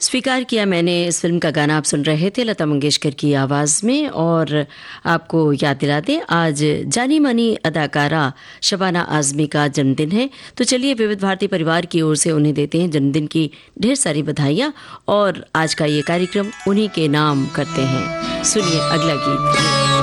स्वीकार किया मैंने इस फिल्म का गाना आप सुन रहे थे लता मंगेशकर की आवाज़ में। और आपको याद दिला दें, आज जानी मानी अदाकारा शबाना आज़मी का जन्मदिन है। तो चलिए विविध भारती परिवार की ओर से उन्हें देते हैं जन्मदिन की ढेर सारी बधाइयाँ और आज का ये कार्यक्रम उन्हीं के नाम करते हैं। सुनिए अगला गीत।